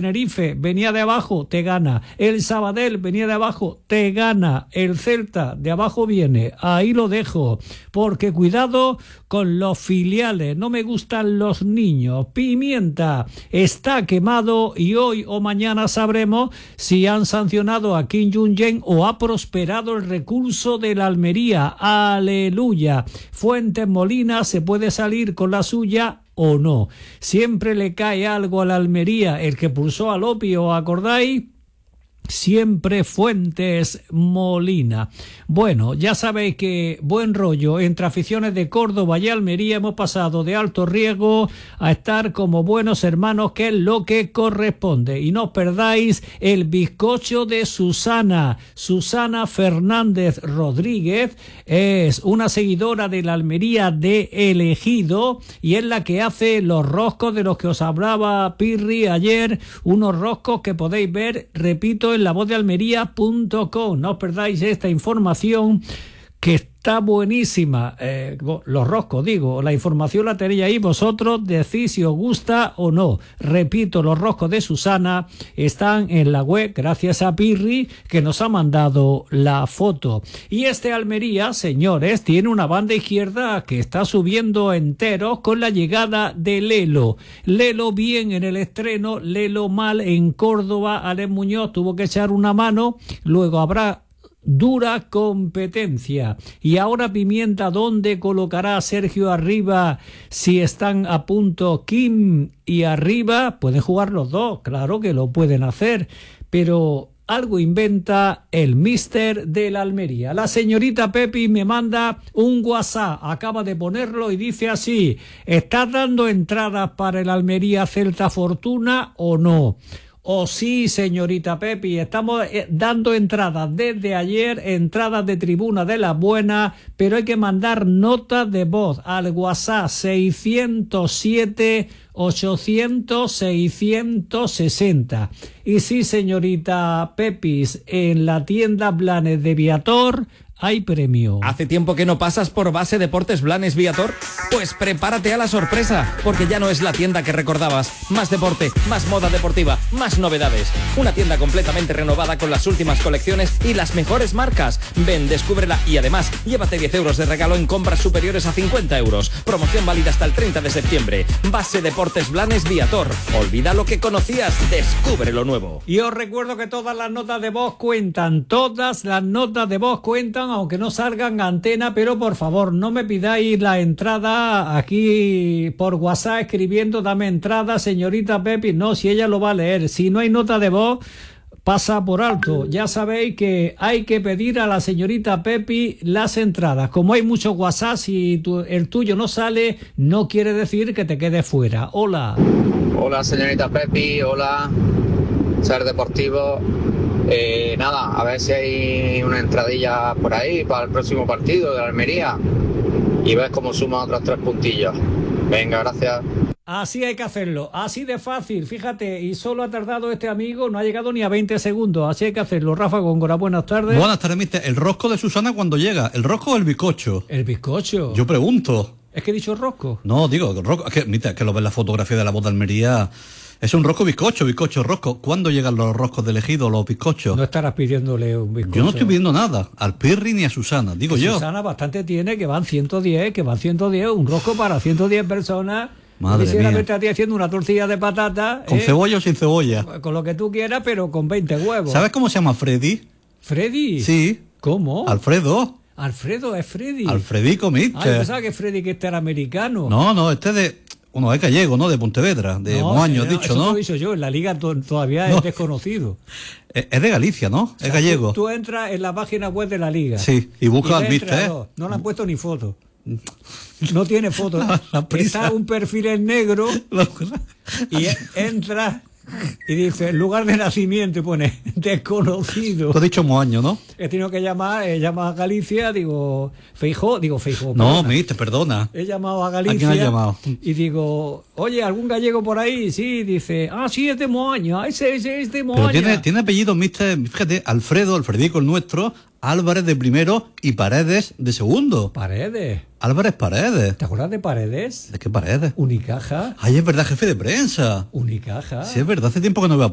Tenerife venía de abajo, te gana. El Sabadell venía de abajo, te gana. El Celta de abajo viene. Ahí lo dejo, porque cuidado con los filiales, no me gustan los niños. Pimienta está quemado y hoy o mañana sabremos si han sancionado a Kim Jong-un o ha prosperado el recurso de la Almería. Aleluya. Fuentes Molina se puede salir con la suya o no. Siempre le cae algo a la Almería, el que pulsó al opio, ¿acordáis? Siempre Fuentes Molina. Bueno, ya sabéis que buen rollo entre aficiones de Córdoba y Almería. Hemos pasado de alto riesgo a estar como buenos hermanos, que es lo que corresponde. Y no os perdáis el bizcocho de Susana. Susana Fernández Rodríguez es una seguidora de la Almería de El Ejido y es la que hace los roscos de los que os hablaba Pirri ayer. Unos roscos que podéis ver, repito, en lavozdealmería.com. No os perdáis esta información que está buenísima. Los roscos, digo, la información la tenéis ahí, vosotros decís si os gusta o no. Repito, los roscos de Susana están en la web, gracias a Pirri, que nos ha mandado la foto. Y este Almería, señores, tiene una banda izquierda que está subiendo enteros con la llegada de Lelo. Lelo bien en el estreno, Lelo mal en Córdoba. Alex Muñoz tuvo que echar una mano, luego habrá dura competencia. Y ahora Pimienta, ¿dónde colocará a Sergio Arriba si están a punto Kim y Arriba? Pueden jugar los dos, claro que lo pueden hacer, pero algo inventa el míster de la Almería. La señorita Pepi me manda un WhatsApp, acaba de ponerlo y dice así: ¿estás dando entradas para el Almería Celta Fortuna o no? Oh sí, señorita Pepi, estamos dando entradas desde ayer, entradas de tribuna de la buena, pero hay que mandar notas de voz al WhatsApp 607 800 660. Y sí, señorita Pepis, en la tienda Blanes de Viator hay premio. ¿Hace tiempo que no pasas por Base Deportes Blanes Viator? Pues prepárate a la sorpresa, porque ya no es la tienda que recordabas. Más deporte, más moda deportiva, más novedades. Una tienda completamente renovada con las últimas colecciones y las mejores marcas. Ven, descúbrela y además llévate 10 euros de regalo en compras superiores a 50 euros. Promoción válida hasta el 30 de septiembre. Base Deportes Blanes Viator. Olvida lo que conocías, descubre lo nuevo. Y os recuerdo que todas las notas de voz cuentan. Todas las notas de voz cuentan, aunque no salgan a antena, pero por favor no me pidáis la entrada aquí por WhatsApp escribiendo dame entrada, señorita Pepi. No, si ella lo va a leer. Si no hay nota de voz, pasa por alto. Ya sabéis que hay que pedir a la señorita Pepi las entradas. Como hay muchos WhatsApp, si el tuyo no sale, no quiere decir que te quedes fuera. Hola. Hola, señorita Pepi. Hola, Ser Deportivo. Nada, a ver si hay una entradilla por ahí para el próximo partido de la Almería y ves cómo suma otros 3 puntillos. Venga, gracias. Así hay que hacerlo, así de fácil, fíjate, y solo ha tardado este amigo, no ha llegado ni a 20 segundos, así hay que hacerlo. Rafa Góngora, buenas tardes. Buenas tardes, mister. ¿El rosco de Susana cuando llega? ¿El rosco o el bizcocho? ¿El bizcocho? Yo pregunto. ¿Es que he dicho rosco? No, digo, el rosco, es que lo ves en la fotografía de la voz de Almería. Es un rosco bizcocho, rosco. ¿Cuándo llegan los roscos del Ejido, los bizcochos? No estarás pidiéndole un bizcocho. Yo no estoy pidiendo nada, al Pirri ni a Susana, digo yo. Susana bastante tiene, que van 110, un rosco para 110 personas. Madre quisiera mía. verte a ti haciendo una tortilla de patata. ¿Con cebolla o sin cebolla? Con lo que tú quieras, pero con 20 huevos. ¿Sabes cómo se llama Freddy? ¿Freddy? Sí. ¿Cómo? Alfredo. Alfredo es Freddy. Alfredico, mister. Ah, yo pensaba que Freddy que este era americano. No, este es de... Uno es gallego, ¿no? De Pontevedra, de Moaño, has dicho, eso ¿no? Lo he dicho yo, en la liga todavía No. es desconocido. Es de Galicia, ¿no? O sea, es gallego. Tú entras en la página web de la liga. Sí, y buscas al mister, ¿eh? No le han puesto ni foto. No tiene foto. La prisa. Está un perfil en negro y entra y dice lugar de nacimiento y pone desconocido. Tú has dicho Moaño, ¿no? He tenido que llamar, he llamado a Galicia, digo Feijó. No, mister, perdona. He llamado a Galicia. ¿A quién has llamado? Y digo, oye, ¿algún gallego por ahí? Sí, dice, sí, es de Moaña, ese es de Moaña. Pero tiene apellido, mister, fíjate, Alfredico el nuestro, Álvarez de primero y Paredes de segundo. Paredes. Álvarez Paredes. ¿Te acuerdas de Paredes? ¿De qué Paredes? Unicaja. Ay, es verdad, jefe de prensa. Unicaja. Sí, es verdad, hace tiempo que no veo a